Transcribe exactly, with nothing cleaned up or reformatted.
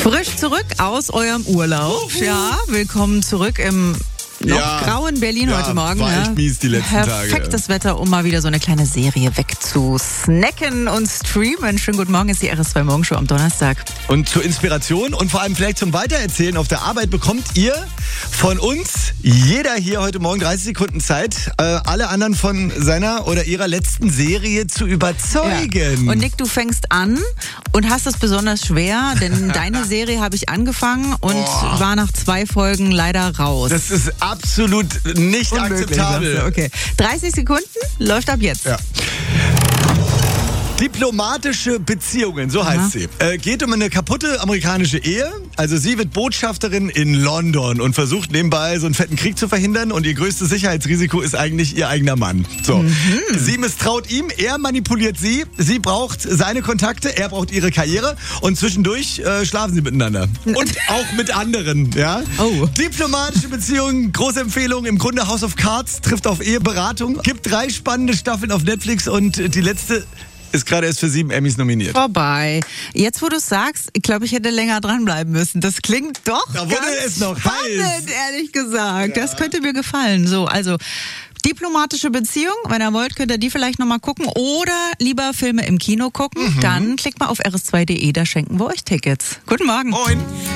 Frisch zurück aus eurem Urlaub. Ja, willkommen zurück im noch Ja, grauen Berlin ja, heute Morgen. war echt ja. mies die letzten Tage. Perfektes Wetter, um mal wieder so eine kleine Serie wegzusnacken und streamen. Schönen guten Morgen, ist die R S zwei Morgenshow am Donnerstag. Und zur Inspiration und vor allem vielleicht zum Weitererzählen auf der Arbeit bekommt ihr von uns, jeder hier heute Morgen dreißig Sekunden Zeit, äh, alle anderen von seiner oder ihrer letzten Serie zu überzeugen. Ja. Und Nick, du fängst an und hast es besonders schwer, denn deine Serie habe ich angefangen und Oh. war nach zwei Folgen leider raus. Das ist absolut nicht Unmöglich, akzeptabel. sagst du. Okay. dreißig Sekunden läuft ab jetzt. Ja. Diplomatische Beziehungen, so heißt sie. Äh, geht um eine kaputte amerikanische Ehe. Also sie wird Botschafterin in London und versucht nebenbei so einen fetten Krieg zu verhindern und ihr größtes Sicherheitsrisiko ist eigentlich ihr eigener Mann. So. Mhm. Sie misstraut ihm, er manipuliert sie, sie braucht seine Kontakte, er braucht ihre Karriere und zwischendurch äh, schlafen sie miteinander. Und auch mit anderen, ja. Oh. Diplomatische Beziehungen, große Empfehlung, im Grunde House of Cards, trifft auf Eheberatung. Gibt drei spannende Staffeln auf Netflix und die letzte ist gerade erst für sieben Emmys nominiert. Vorbei. Jetzt, wo du es sagst, ich glaube, ich hätte länger dranbleiben müssen. Das klingt doch Da wurde ganz es noch spannend, heiß. ehrlich gesagt. Ja. Das könnte mir gefallen. So, also diplomatische Beziehung, wenn ihr wollt, könnt ihr die vielleicht nochmal gucken oder lieber Filme im Kino gucken. Mhm. Dann klickt mal auf r s zwei punkt d e, da schenken wir euch Tickets. Guten Morgen. Moin.